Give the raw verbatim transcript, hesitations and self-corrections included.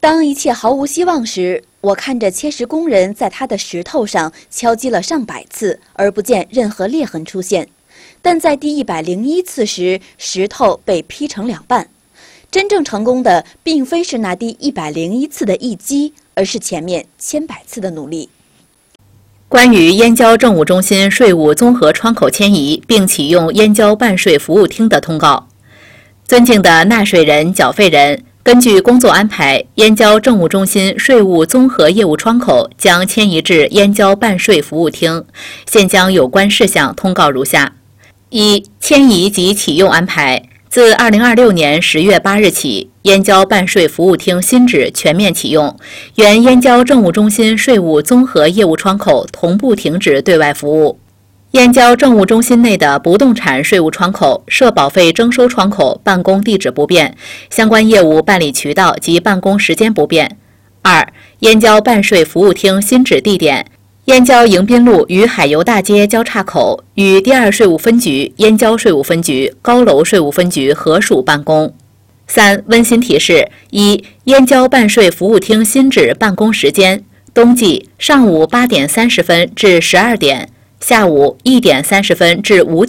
当一切毫无希望时，我看着切石工人在他的石头上敲击了上百次，而不见任何裂痕出现。但在第一百零一次时，石头被劈成两半。真正成功的，并非是那第一百零一次的一击，而是前面千百次的努力。 关于燕郊政务中心税务综合窗口迁移并启用燕郊办税服务厅的通告。尊敬的纳税人、缴费人，根据工作安排，燕郊政务中心税务综合业务窗口将迁移至燕郊办税服务厅。现将有关事项通告如下：一、迁移及启用安排。自二零二六年十月八日起，燕郊办税服务厅新址全面启用，原燕郊政务中心税务综合业务窗口同步停止对外服务。燕郊政务中心内的不动产税务窗口、社保费征收窗口办公地址不变，相关业务办理渠道及办公时间不变。二、燕郊办税服务厅新址地点：燕郊迎宾路与海油大街交叉口，与第二税务分局、燕郊税务分局、高楼税务分局合署办公。三、温馨提示：一、燕郊办税服务厅新址办公时间：冬季上午八点三十分至十二点，下午一点三十分至五点。